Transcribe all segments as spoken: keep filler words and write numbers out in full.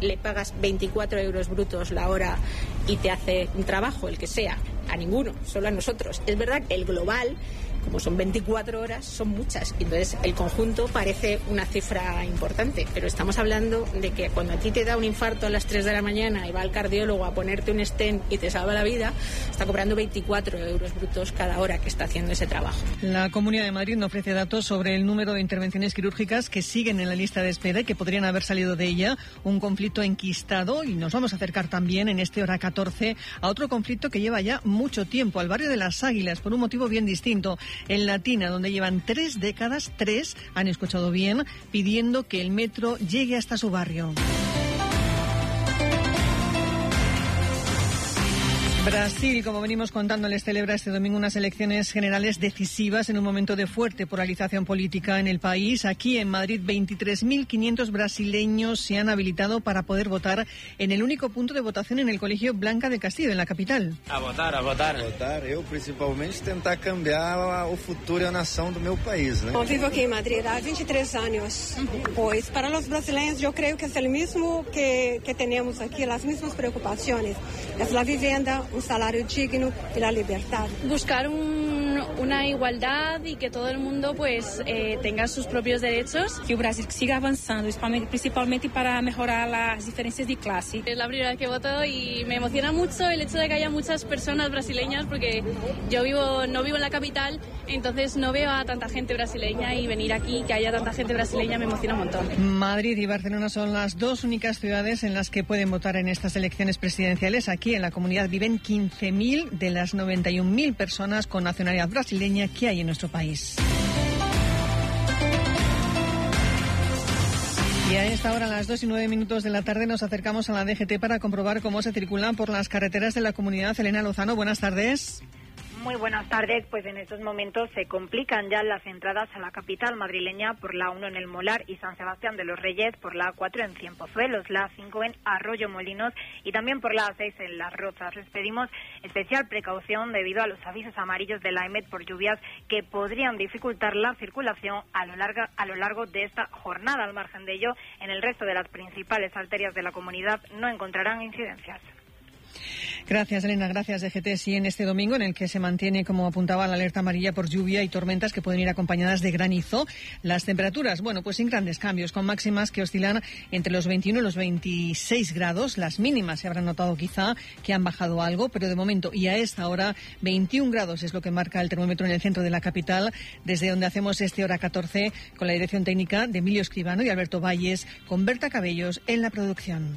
le pagas veinticuatro euros brutos la hora y te hace un trabajo, el que sea. A ninguno, solo a nosotros. Es verdad que el global, como son veinticuatro horas, son muchas. Entonces el conjunto parece una cifra importante, pero estamos hablando de que cuando a ti te da un infarto a las tres de la mañana y va al cardiólogo a ponerte un stent y te salva la vida, está cobrando veinticuatro euros brutos cada hora que está haciendo ese trabajo. La Comunidad de Madrid no ofrece datos sobre el número de intervenciones quirúrgicas que siguen en la lista de espera y que podrían haber salido de ella, un conflicto enquistado, y nos vamos a acercar también en este hora catorce a otro conflicto que lleva ya mucho tiempo, al barrio de Las Águilas, por un motivo bien distinto. En Latina, donde llevan tres décadas, tres, han escuchado bien, pidiendo que el metro llegue hasta su barrio. Brasil, como venimos contándoles, celebra este domingo unas elecciones generales decisivas en un momento de fuerte polarización política en el país. Aquí en Madrid, veintitrés mil quinientos brasileños se han habilitado para poder votar en el único punto de votación en el Colegio Blanca de Castillo, en la capital. A votar, a votar. A votar, eu principalmente tentar cambiar o futuro e a nação do meu país, né? Eu vivo aqui em Madrid há veintitrés años. Pues para los brasileños yo creo que es el mismo que, que tenemos aquí, las mismas preocupaciones. Es la vivienda, un salario digno y la libertad. Buscar un, una igualdad y que todo el mundo pues eh, tenga sus propios derechos. Que o Brasil siga avançando, principalmente para mejorar las diferencias de clase. Es la primera vez que voto y me emociona mucho el hecho de que haya muchas personas brasileñas, porque yo vivo no vivo en la capital, entonces no veo a tanta gente brasileña, y venir aquí, que haya tanta gente brasileña, me emociona un montón. Madrid y Barcelona son las dos únicas ciudades en las que pueden votar en estas elecciones presidenciales. Aquí en la comunidad viven quince mil de las noventa y un mil personas con nacionalidad brasileña que hay en nuestro país. Y a esta hora, a las dos y nueve minutos de la tarde, nos acercamos a la D G T para comprobar cómo se circulan por las carreteras de la comunidad. Elena Lozano, buenas tardes. Muy buenas tardes. Pues en estos momentos se complican ya las entradas a la capital madrileña por la uno en El Molar y San Sebastián de los Reyes, por la cuatro en Cienpozuelos, la cinco en Arroyo Molinos y también por la seis en Las Rozas. Les pedimos especial precaución debido a los avisos amarillos de la E M E T por lluvias que podrían dificultar la circulación a lo largo, a lo largo de esta jornada. Al margen de ello, en el resto de las principales arterias de la comunidad no encontrarán incidencias. Gracias, Elena. Gracias, D G T. Sí, en este domingo, en el que se mantiene, como apuntaba, la alerta amarilla por lluvia y tormentas que pueden ir acompañadas de granizo. Las temperaturas, bueno, pues sin grandes cambios, con máximas que oscilan entre los veintiuno y los veintiséis grados. Las mínimas se habrán notado quizá que han bajado algo, pero de momento y a esta hora, veintiún grados es lo que marca el termómetro en el centro de la capital, desde donde hacemos este hora catorce con la dirección técnica de Emilio Escribano y Alberto Valles, con Berta Cabellos en la producción.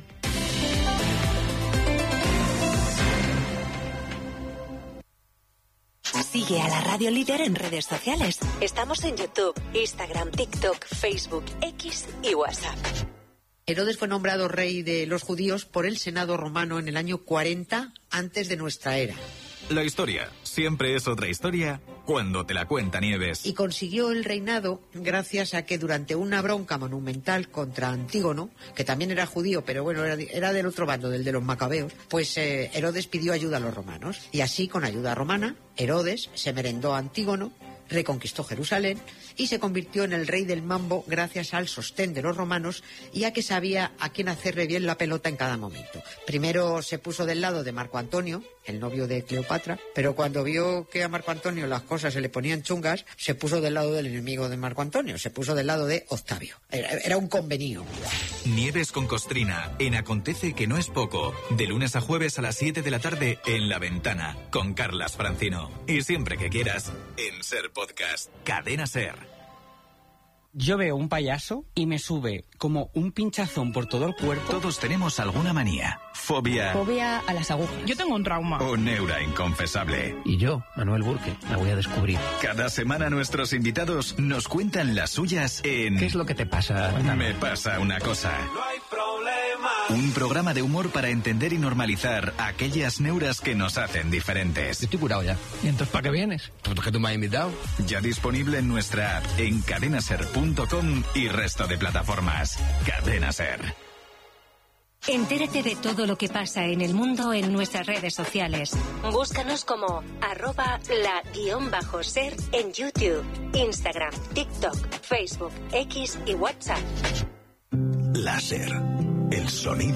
Sigue a la Radio Líder en redes sociales. Estamos en YouTube, Instagram, TikTok, Facebook, X y WhatsApp. Herodes fue nombrado rey de los judíos por el Senado romano en el año cuarenta antes de nuestra era. La historia siempre es otra historia cuando te la cuenta Nieves. Y consiguió el reinado gracias a que durante una bronca monumental contra Antígono, que también era judío, pero bueno, era, era del otro bando, del de los macabeos, pues eh, Herodes pidió ayuda a los romanos. Y así, con ayuda romana, Herodes se merendó a Antígono, reconquistó Jerusalén y se convirtió en el rey del mambo gracias al sostén de los romanos y a que sabía a quién hacerle bien la pelota en cada momento. Primero se puso del lado de Marco Antonio, el novio de Cleopatra, pero cuando vio que a Marco Antonio las cosas se le ponían chungas, se puso del lado del enemigo de Marco Antonio, se puso del lado de Octavio. Era, era un convenio. Nieves con Costrina, en Acontece que no es poco, de lunes a jueves a las siete de la tarde en La Ventana, con Carlas Francino. Y siempre que quieras, en Ser Podcast, Cadena Ser. Yo veo un payaso y me sube como un pinchazón por todo el cuerpo. Todos tenemos alguna manía, fobia... Fobia a las agujas. Yo tengo un trauma. O neura inconfesable. Y yo, Manuel Burke, la voy a descubrir. Cada semana nuestros invitados nos cuentan las suyas en... ¿Qué es lo que te pasa? Me pasa una cosa. No hay problema. Un programa de humor para entender y normalizar aquellas neuras que nos hacen diferentes. Estoy curado ya. ¿Y entonces para qué vienes? Pues que tú me has invitado. Ya disponible en nuestra app, en cadenaser punto com y resto de plataformas. Cadena Ser. Entérate de todo lo que pasa en el mundo en nuestras redes sociales. Búscanos como arroba la guión bajo ser en YouTube, Instagram, TikTok, Facebook, X y WhatsApp. Láser. El sonido